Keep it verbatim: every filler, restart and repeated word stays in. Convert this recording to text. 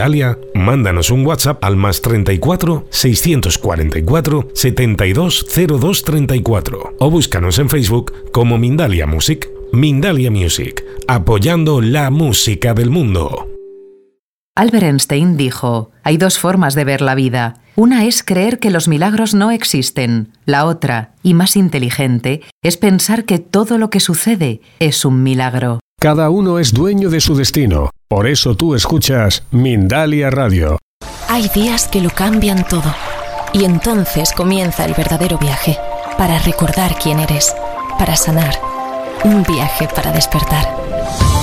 Mindalia, mándanos un WhatsApp al más treinta y cuatro, seiscientos cuarenta y cuatro, setenta y dos cero dos treinta y cuatro o búscanos en Facebook como Mindalia Music. Mindalia Music, apoyando la música del mundo. Albert Einstein dijo, hay dos formas de ver la vida. Una es creer que los milagros no existen. La otra, y más inteligente, es pensar que todo lo que sucede es un milagro. Cada uno es dueño de su destino. Por eso tú escuchas Mindalia Radio. Hay días que lo cambian todo. Y entonces comienza el verdadero viaje. Para recordar quién eres. Para sanar. Un viaje para despertar.